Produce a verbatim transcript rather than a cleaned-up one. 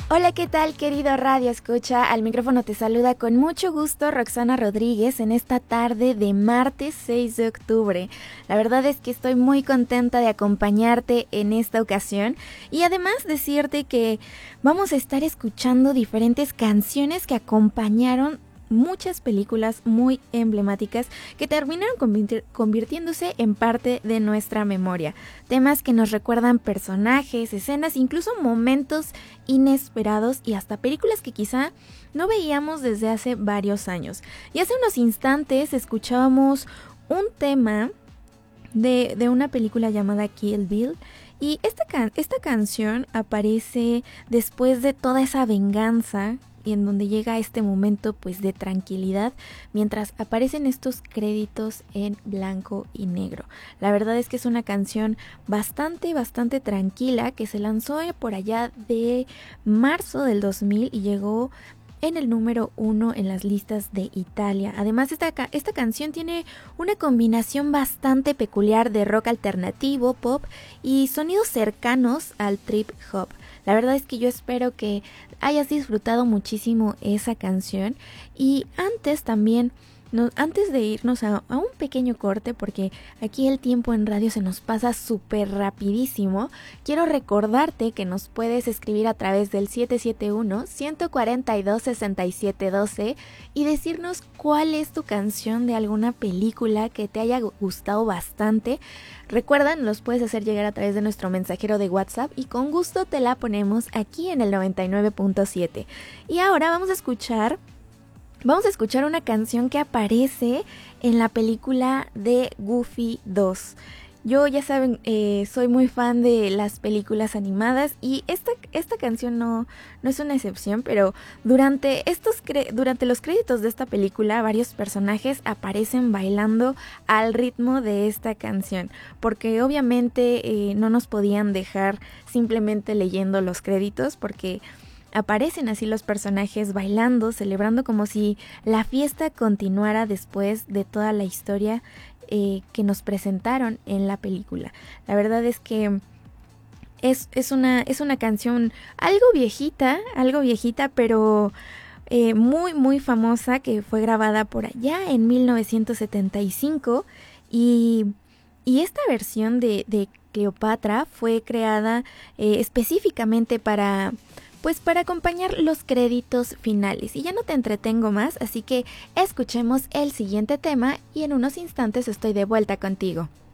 Hola, ¿qué tal, querido Radio Escucha? Al micrófono te saluda con mucho gusto Roxana Rodríguez en esta tarde de martes seis de octubre. La verdad es que estoy muy contenta de acompañarte en esta ocasión y además decirte que vamos a estar escuchando diferentes canciones que acompañaron muchas películas muy emblemáticas que terminaron convirti- convirtiéndose en parte de nuestra memoria. Temas que nos recuerdan personajes, escenas, incluso momentos inesperados y hasta películas que quizá no veíamos desde hace varios años. Y hace unos instantes escuchábamos un tema de, de una película llamada Kill Bill. Y esta, can- esta canción aparece después de toda esa venganza y en donde llega este momento pues de tranquilidad mientras aparecen estos créditos en blanco y negro. La verdad es que es una canción bastante bastante tranquila que se lanzó por allá de marzo del dos mil y llegó en el número uno en las listas de Italia. Además, esta, esta canción tiene una combinación bastante peculiar de rock alternativo, pop y sonidos cercanos al trip hop. La verdad es que yo espero que hayas disfrutado muchísimo esa canción. Y antes también, no, antes de irnos a, a un pequeño corte, porque aquí el tiempo en radio se nos pasa súper rapidísimo, quiero recordarte que nos puedes escribir a través del siete siete uno, uno cuatro dos, seis siete uno dos y decirnos cuál es tu canción de alguna película que te haya gustado bastante. Recuerda, nos puedes hacer llegar a través de nuestro mensajero de WhatsApp y con gusto te la ponemos aquí en el noventa y nueve punto siete. Y ahora vamos a escuchar Vamos a escuchar una canción que aparece en la película de Goofy dos. Yo, ya saben, eh, soy muy fan de las películas animadas y esta, esta canción no, no es una excepción, pero durante, estos cre- durante los créditos de esta película varios personajes aparecen bailando al ritmo de esta canción, porque obviamente eh, no nos podían dejar simplemente leyendo los créditos porque aparecen así los personajes bailando, celebrando como si la fiesta continuara después de toda la historia eh, que nos presentaron en la película. La verdad es que es, es, una, es una canción algo viejita, algo viejita, pero eh, muy, muy famosa, que fue grabada por allá en mil novecientos setenta y cinco y, y esta versión de, de Cleopatra fue creada eh, específicamente para... pues para acompañar los créditos finales. Y ya no te entretengo más, así que escuchemos el siguiente tema y en unos instantes estoy de vuelta contigo.